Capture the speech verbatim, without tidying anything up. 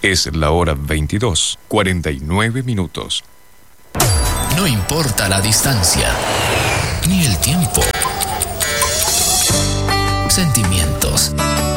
Es la hora veintidós, cuarenta y nueve minutos. No importa la distancia, ni el tiempo. Sentimientos